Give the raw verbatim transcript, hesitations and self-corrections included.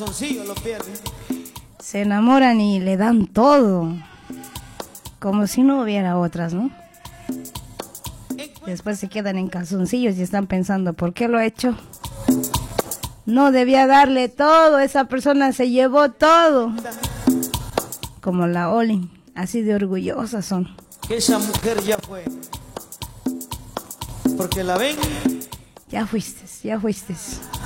Lo pierden. Se enamoran y le dan todo, como si no hubiera otras, ¿no? Después se quedan en calzoncillos y están pensando, ¿por qué lo he hecho? No debía darle todo, esa persona se llevó todo. Como la Oli, así de orgullosas son. Que esa mujer ya fue. Porque la ven. Ya fuiste, ya fuiste.